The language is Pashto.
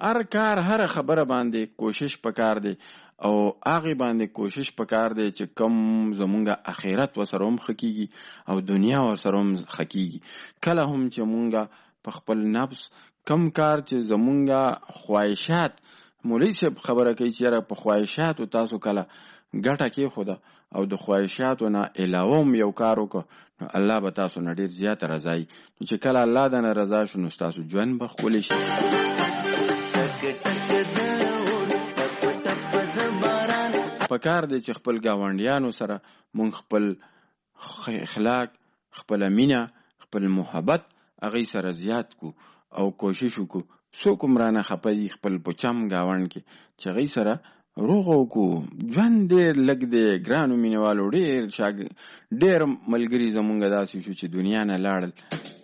هر کار هر خبره باندې کوشش پکار دی او هغه باندې کوشش پکار دی چې کم زمونږه اخرت وسره هم خکېږي او دنیا وسره هم خکېږي. کله هم چې مونږه په خپل نفس کم کار چې زمونږه خواهشات، مولوی صاحب خبره کوي چې په خواهشاتو تاسو کله ګټه کې خوده او د خواهشاتو نه علاوه هم یو کار وکړه، نو الله به تاسو نه ډېر زیاته رضایي. نو چې کله الله د نه رضا شو نو ستاسو ژوند به ښکلی شي. پکار دی چې خپل ګاونډیانو سره مونږ خپل اخلاق، خپل مینه، خپل محبت هغې سره زیات کو او کوشش وکړو څوک هم رانه خفه دي خپل په چم ګاونډ کې چې هغې سره روغ وکړو. ژوند ډېر لږ دی ګرانو مینهوالو، ډېر ملګري زمونږ داسې شو چې دنیا نه لاړل.